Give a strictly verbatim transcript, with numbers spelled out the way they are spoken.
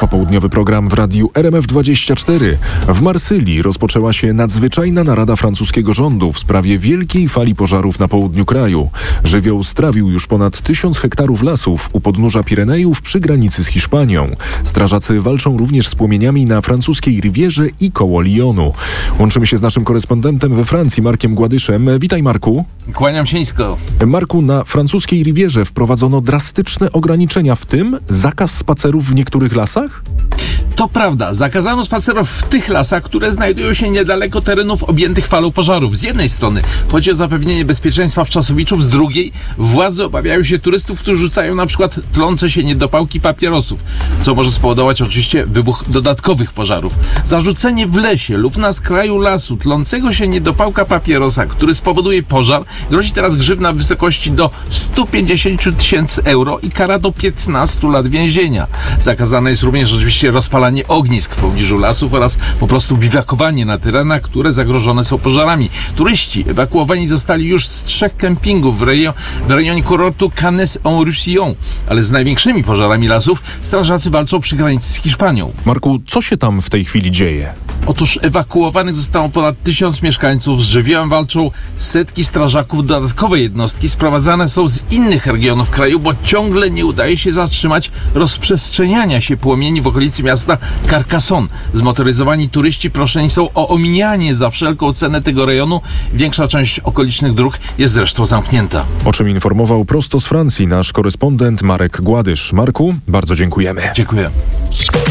Popołudniowy program w radiu R M F dwadzieścia cztery. W Marsylii rozpoczęła się nadzwyczajna narada francuskiego rządu w sprawie wielkiej fali pożarów na południu kraju. Żywioł strawił już ponad tysiąc hektarów lasów u podnóża Pirenejów przy granicy z Hiszpanią. Strażacy walczą również z płomieniami na francuskiej Rivierze i koło Lyonu. Łączymy się z naszym korespondentem we Francji, Markiem Gładyszem. Witaj, Marku. Kłaniam się nisko. Marku, na francuskiej Rivierze wprowadzono drastyczne ograniczenia, w tym zakaz spacerów w niektórych lasach? To prawda, zakazano spacerów w tych lasach, które znajdują się niedaleko terenów objętych falą pożarów. Z jednej strony chodzi o zapewnienie bezpieczeństwa wczasowiczów, z drugiej władze obawiają się turystów, którzy rzucają na przykład tlące się niedopałki papierosów, co może spowodować oczywiście wybuch dodatkowych pożarów. Zarzucenie w lesie lub na skraju lasu tlącego się niedopałka papierosa, który spowoduje pożar, grozi teraz grzywna w wysokości do stu pięćdziesięciu tysięcy euro i kara do piętnastu lat więzienia. Zakazane jest również oczywiście rozpalanie ognisk w pobliżu lasów oraz po prostu biwakowanie na terenach, które zagrożone są pożarami. Turyści ewakuowani zostali już z trzech kempingów w, rejon, w rejonie kurortu Cannes-en-Roussillon, ale z największymi pożarami lasów strażacy walczą przy granicy z Hiszpanią. Marku, co się tam w tej chwili dzieje? Otóż ewakuowanych zostało ponad tysiąc mieszkańców, z żywiołem walczą setki strażaków, dodatkowe jednostki sprowadzane są z innych regionów kraju, bo ciągle nie udaje się zatrzymać rozprzestrzeniania się płomieni w okolicy miasta Carcassonne. Zmotoryzowani turyści proszeni są o omijanie za wszelką cenę tego rejonu. Większa część okolicznych dróg jest zresztą zamknięta. O czym informował prosto z Francji nasz korespondent Marek Gładysz. Marku, bardzo dziękujemy. Dziękuję.